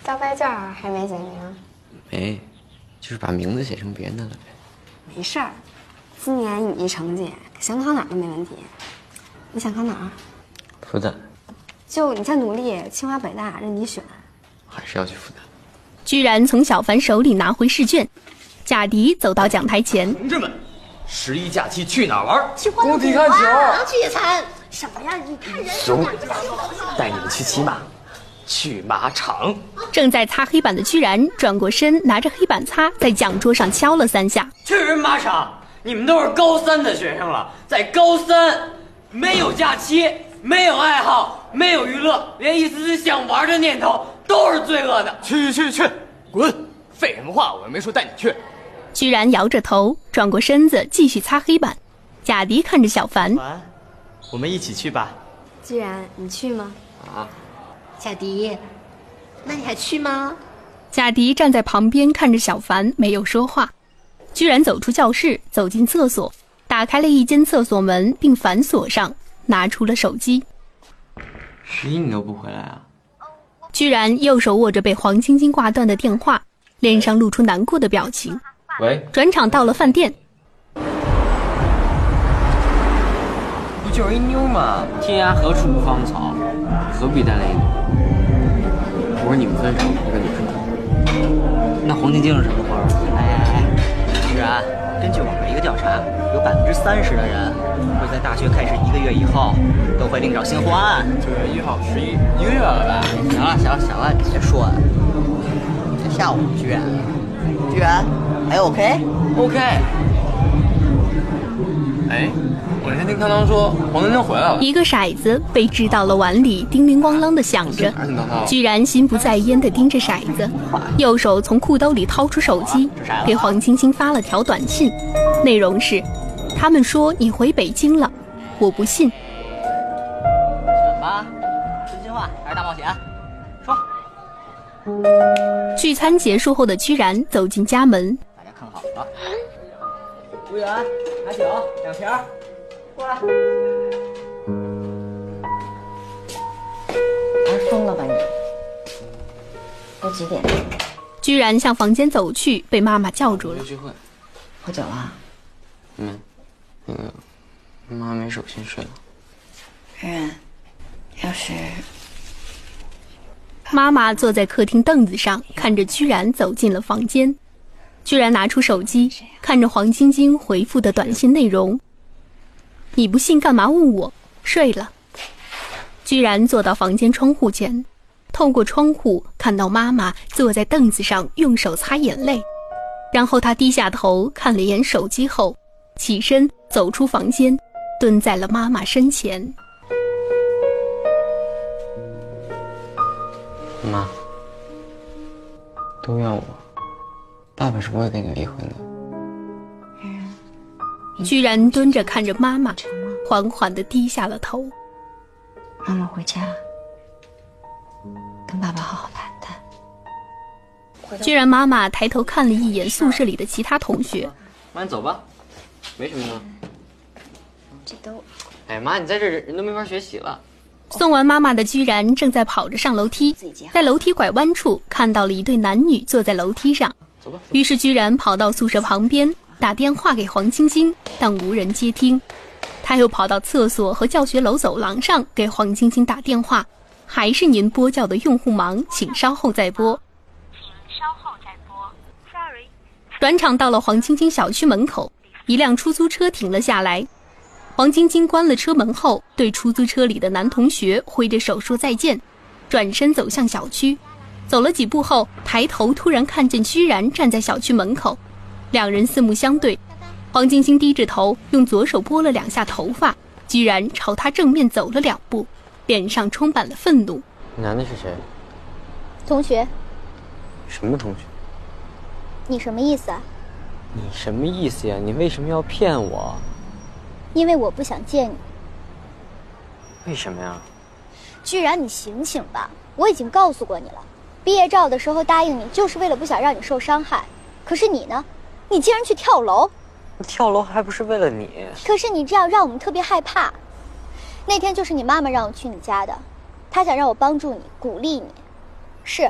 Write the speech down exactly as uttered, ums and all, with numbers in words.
交白卷还没写名？ 没，就是把名字写成别人的了呗。 没事儿，今年你这成绩想考哪儿都没问题。你想考哪儿？ 复旦。 就你再努力，清华北大任你选。 还是要去复旦。 居然从小凡手里拿回试卷，贾迪走到讲台前。 同志们，十一假期去哪儿玩？ 去工体看球，去野餐。什么呀？你看人。 走，带你们去骑马，去马场。 正在擦黑板的居然转过身，拿着黑板擦在讲桌上敲了三下。 去人马场！你们都是高三的学生了，在高三没有假期，没有爱好，没有娱乐，连一丝丝想玩的念头都是罪恶的。去去去，滚！废什么话？我又没说带你去。 居然摇着头，转过身子继续擦黑板。贾迪看着小凡， 我们一起去吧。 居然，你去吗？ 啊， 贾迪，那你还去吗？ 贾迪站在旁边看着小凡，没有说话。居然走出教室，走进厕所，打开了一间厕所门，并反锁上，拿出了手机。 十一你都不回来啊？ 居然右手握着被黄晶晶挂断的电话，脸上露出难过的表情。 喂， 转场到了饭店。 不就是一妞吗？天涯何处无芳草， 何必单恋一个？我说你们分手，一个女生。 那黄晶晶是什么花？哎哎哎，居然根据网上一个调查，有百分之三十的人会在大学开始一个月以后都会另找新欢案。 九月一号，十一一个月了吧？ 行了行了行了，你别说了。这下午居然居然还 OK OK。哎，我那天听康康说黄晶晶回来了。 一个骰子被掷到了碗里，叮铃咣啷的响着。居然心不在焉地盯着骰子，右手从裤兜里掏出手机，给黄晶晶发了条短信，内容是：他们说你回北京了，我不信。 选吧，真心话还是大冒险？说。 聚餐结束后的居然走进家门， 大家看好了。服务员，拿酒两瓶，过来。 玩疯了吧你？都几点？ 居然向房间走去，被妈妈叫住了。 聚会。 喝酒了？ 嗯，那个妈没手先睡了。 然，要是妈妈坐在客厅凳子上，看着居然走进了房间。居然拿出手机，看着黄晶晶回复的短信内容。你不信干嘛问我？睡了。居然坐到房间窗户前，透过窗户看到妈妈坐在凳子上用手擦眼泪，然后他低下头看了眼手机后，起身走出房间，蹲在了妈妈身前。 妈，都怨我，爸爸是不会跟你离婚的。 居然蹲着看着妈妈，缓缓地低下了头。 妈妈回家，跟爸爸好好谈谈。 居然妈妈抬头看了一眼宿舍里的其他同学。 妈，你走吧，没什么的。 这都…… 哎妈，你在这人人都没法学习了。 送完妈妈的居然正在跑着上楼梯，在楼梯拐弯处看到了一对男女坐在楼梯上，于是居然跑到宿舍旁边打电话给黄晶晶，但无人接听。他又跑到厕所和教学楼走廊上给黄晶晶打电话，还是您拨叫的用户忙，请稍后再拨。 请稍后再拨 ，Sorry。 转场到了黄晶晶小区门口，一辆出租车停了下来。黄晶晶关了车门后，对出租车里的男同学挥着手说再见，转身走向小区。走了几步后，抬头突然看见居然站在小区门口，两人四目相对。黄晶晶低着头，用左手拨了两下头发，居然朝他正面走了两步，脸上充满了愤怒。 男的是谁？ 同学。 什么同学？ 你什么意思啊？ 你什么意思呀？你为什么要骗我？ 因为我不想见你。 为什么呀？ 居然你醒醒吧！我已经告诉过你了，毕业照的时候答应你，就是为了不想让你受伤害。可是你呢？你竟然去跳楼！ 跳楼还不是为了你？ 可是你这样让我们特别害怕。那天就是你妈妈让我去你家的，她想让我帮助你，鼓励你。是，